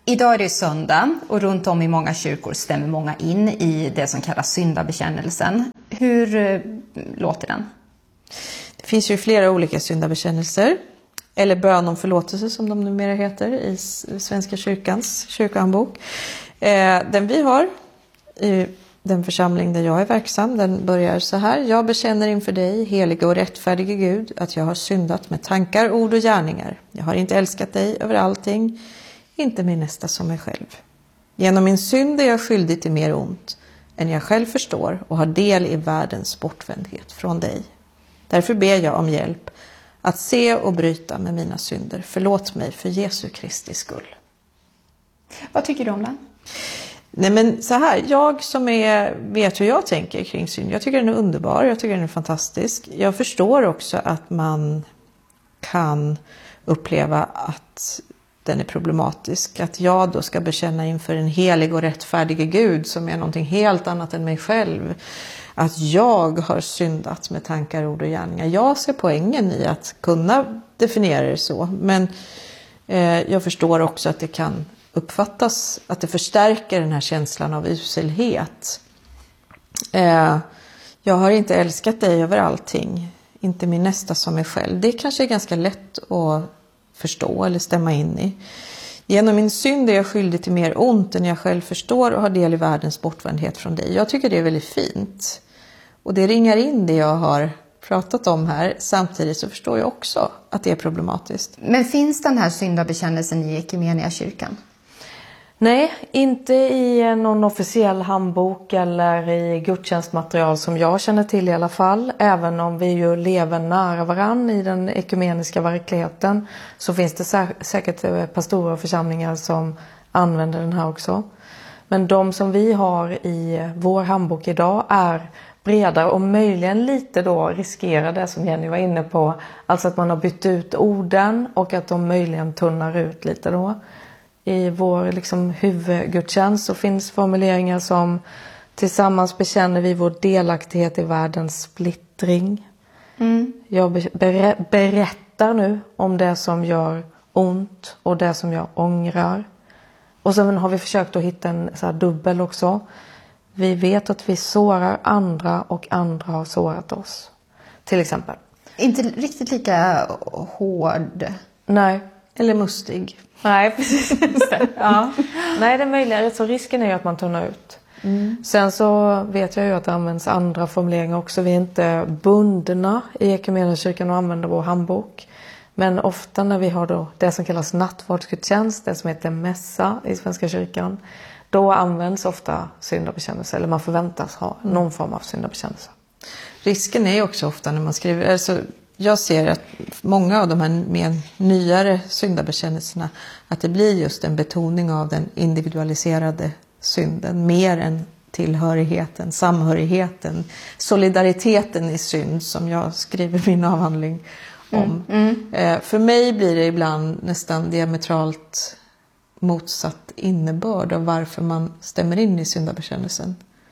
Idag är det söndag och runt om i många kyrkor stämmer många in i det som kallas syndabekännelsen. Hur låter den? Det finns ju flera olika syndabekännelser, eller bön om förlåtelse som de numera heter i Svenska kyrkans kyrkohandbok. Den vi har i den församling där jag är verksam, den börjar så här. Jag bekänner inför dig, helige och rättfärdige Gud, att jag har syndat med tankar, ord och gärningar. Jag har inte älskat dig över allting, inte min nästa som mig själv. Genom min synd är jag skyldig till mer ont än jag själv förstår och har del i världens bortvändhet från dig. Därför ber jag om hjälp att se och bryta med mina synder. Förlåt mig för Jesu Kristi skull. Vad tycker du om den? Nej, men så här, jag som vet hur jag tänker kring synd. Jag tycker den är underbar, jag tycker den är fantastisk. Jag förstår också att man kan uppleva att den är problematisk. Att jag då ska bekänna inför en helig och rättfärdig Gud som är någonting helt annat än mig själv. Att jag har syndat med tankar, ord och gärningar. Jag ser poängen i att kunna definiera det så. Men jag förstår också att det kan uppfattas, att det förstärker den här känslan av uselhet. Jag har inte älskat dig över allting. Inte min nästa som mig själv. Det kanske är ganska lätt att förstå eller stämma in i. Genom min synd är jag skyldig till mer ont än jag själv förstår och har del i världens bortvändhet från dig. Jag tycker det är väldigt fint. Och det ringar in det jag har pratat om här. Samtidigt så förstår jag också att det är problematiskt. Men finns den här syndabekännelsen i Equmeniakyrkan? Nej, inte i någon officiell handbok eller i gudstjänstmaterial som jag känner till i alla fall. Även om vi ju lever nära varann i den ekumeniska verkligheten så finns det säkert pastorer och församlingar som använder den här också. Men de som vi har i vår handbok idag är bredare och möjligen lite då riskerar det som Jenny var inne på. Alltså att man har bytt ut orden och att de möjligen tunnar ut lite då. I vår huvudgudstjänst så finns formuleringar som tillsammans bekänner vi vår delaktighet i världens splittring. Jag berättar nu om det som gör ont och det som jag ångrar. Och sen har vi försökt att hitta en så här dubbel också. Vi vet att vi sårar andra och andra har sårat oss. Till exempel. Inte riktigt lika hård. Nej. Eller mustig. Nej, precis. Ja. Nej, det är möjligt. Så risken är ju att man tunnar ut. Sen så vet jag ju att det används andra formuleringar också. Vi är inte bundna i Equmeniakyrkan och använder vår handbok. Men ofta när vi har då det som kallas nattvardsgudstjänst, det som heter mässa i Svenska kyrkan, då används ofta syndabekännelse. Eller man förväntas ha någon form av syndabekännelse. Risken är ju också ofta när man skriver... Alltså, jag ser att många av de här mer nyare syndabekännelserna, att det blir just en betoning av den individualiserade synden mer än tillhörigheten, samhörigheten, solidariteten i synd som jag skriver min avhandling om. För mig blir det ibland nästan diametralt motsatt innebörd av varför man stämmer in i syndabekännelsen.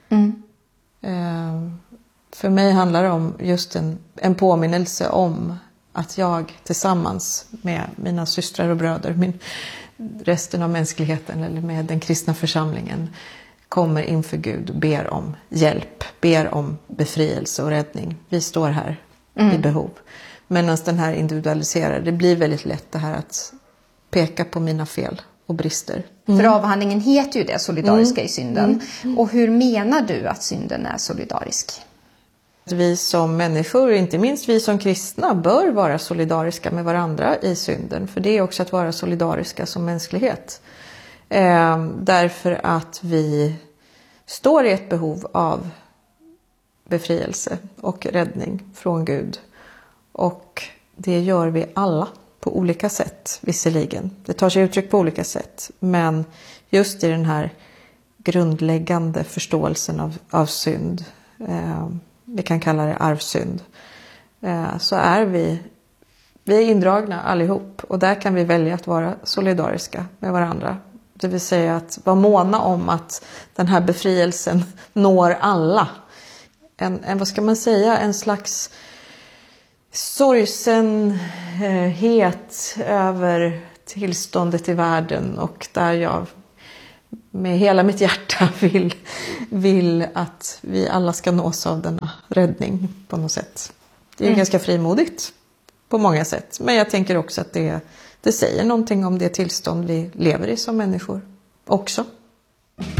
För mig handlar det om just en påminnelse om att jag tillsammans med mina systrar och bröder, resten av mänskligheten eller med den kristna församlingen kommer inför Gud och ber om hjälp, ber om befrielse och räddning. Vi står här i behov. Men den här individualiserade, det blir väldigt lätt det här att peka på mina fel och brister. För avhandlingen heter ju det, solidariska i synden. Och hur menar du att synden är solidarisk? Vi som människor, inte minst vi som kristna, bör vara solidariska med varandra i synden. För det är också att vara solidariska som mänsklighet. Därför att vi står i ett behov av befrielse och räddning från Gud. Och det gör vi alla på olika sätt, visserligen. Det tar sig uttryck på olika sätt. Men just i den här grundläggande förståelsen av synd, vi kan kalla det arvsynd, så är vi är indragna allihop. Och där kan vi välja att vara solidariska med varandra. Det vill säga att vara måna om att den här befrielsen når alla. Vad ska man säga, en slags sorgsenhet över tillståndet i världen och där jag med hela mitt hjärta vill att vi alla ska nås av denna räddning på något sätt. Det är ganska frimodigt på många sätt. Men jag tänker också att det säger någonting om det tillstånd vi lever i som människor också.